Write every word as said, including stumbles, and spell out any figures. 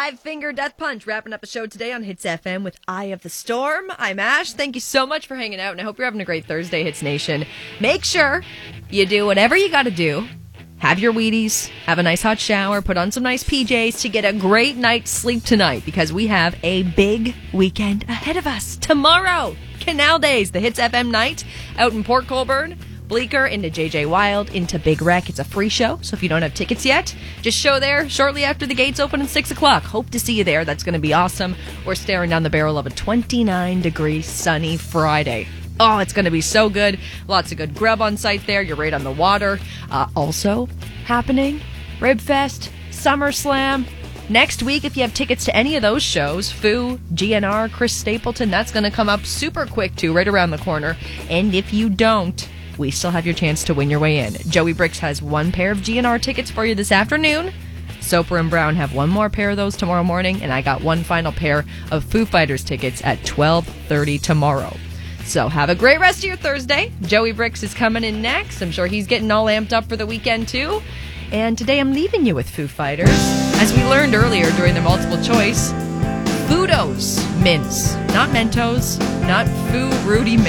Five Finger Death Punch, wrapping up a show today on Hits F M with Eye of the Storm. I'm Ash. Thank you so much for hanging out, and I hope you're having a great Thursday, Hits Nation. Make sure you do whatever you got to do. Have your Wheaties, have a nice hot shower, put on some nice P Js to get a great night's sleep tonight, because we have a big weekend ahead of us. Tomorrow, Canal Days, the Hits F M night out in Port Colborne. Bleecker into J J Wild into Big Wreck. It's a free show, so if you don't have tickets yet, just show there shortly after the gates open at six o'clock. Hope to see you there. That's going to be awesome. We're staring down the barrel of a twenty-nine degree sunny Friday. Oh, it's going to be so good. Lots of good grub on site there. You're right on the water. Uh, also happening, Rib Fest, SummerSlam. Next week, if you have tickets to any of those shows, Foo, G N R, Chris Stapleton, that's going to come up super quick too, right around the corner. And if you don't, we still have your chance to win your way in. Joey Bricks has one pair of G N R tickets for you this afternoon. Soper and Brown have one more pair of those tomorrow morning. And I got one final pair of Foo Fighters tickets at twelve thirty tomorrow. So have a great rest of your Thursday. Joey Bricks is coming in next. I'm sure he's getting all amped up for the weekend too. And today I'm leaving you with Foo Fighters. As we learned earlier during the multiple choice, Foodos mints. Not Mentos, not Foo Rudy Mints.